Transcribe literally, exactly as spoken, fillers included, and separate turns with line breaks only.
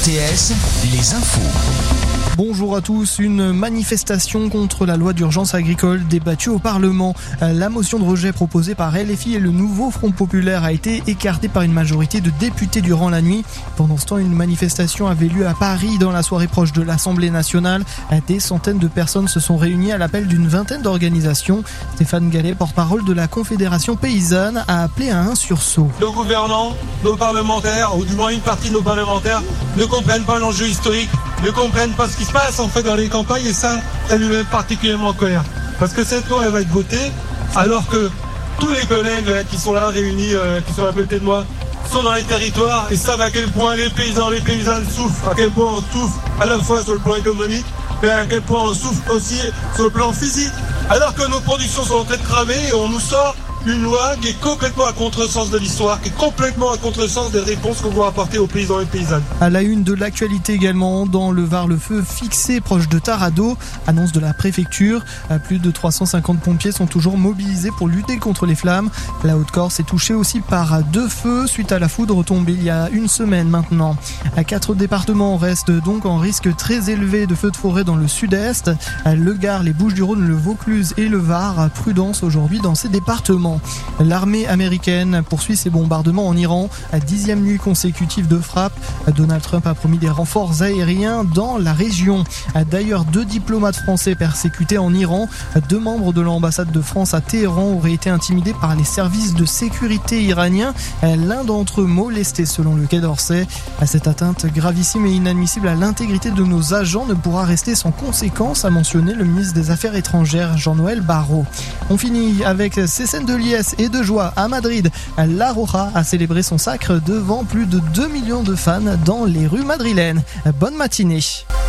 T S, les infos.
Bonjour à tous. Une manifestation contre la loi d'urgence agricole débattue au Parlement. La motion de rejet proposée par L F I et le nouveau Front populaire a été écartée par une majorité de députés durant la nuit. Pendant ce temps, une manifestation avait lieu à Paris dans la soirée proche de l'Assemblée nationale. Des centaines de personnes se sont réunies à l'appel d'une vingtaine d'organisations. Stéphane Gallet, porte-parole de la Confédération paysanne, a appelé à un sursaut.
Nos gouvernants, nos parlementaires, ou du moins une partie de nos parlementaires, ne comprennent pas l'enjeu historique, ne comprennent pas ce qui se passe en fait dans les campagnes, et ça, ça nous met particulièrement en colère. Parce que cette loi, elle va être votée, alors que tous les collègues euh, qui sont là réunis, euh, qui sont à côté de moi, sont dans les territoires et savent à quel point les paysans, les paysannes souffrent, à quel point on souffre à la fois sur le plan économique, mais à quel point on souffre aussi sur le plan physique. Alors que nos productions sont en train de cramer et on nous sort une loi qui est complètement à contresens de l'histoire, qui est complètement à contresens des réponses qu'on doit apporter aux paysans et paysannes.
À la une de l'actualité également, dans le Var, le feu fixé proche de Taradot, annonce de la préfecture. Plus de trois cent cinquante pompiers sont toujours mobilisés pour lutter contre les flammes. La Haute-Corse est touchée aussi par deux feux suite à la foudre tombée il y a une semaine maintenant. Quatre départements restent donc en risque très élevé de feux de forêt dans le sud-est. Le Gard, les Bouches-du-Rhône, le Vaucluse et le Var. Prudence aujourd'hui dans ces départements. L'armée américaine poursuit ses bombardements en Iran. À dixième nuit consécutive de frappe, Donald Trump a promis des renforts aériens dans la région. D'ailleurs, deux diplomates français persécutés en Iran. Deux membres de l'ambassade de France à Téhéran auraient été intimidés par les services de sécurité iraniens. L'un d'entre eux molesté selon le Quai d'Orsay. Cette atteinte gravissime et inadmissible à l'intégrité de nos agents ne pourra rester sans conséquence, a mentionné le ministre des Affaires étrangères Jean-Noël Barrot. On finit avec ces scènes de liesse et de joie à Madrid. La Roja a célébré son sacre devant plus de deux millions de fans dans les rues madrilènes. Bonne matinée.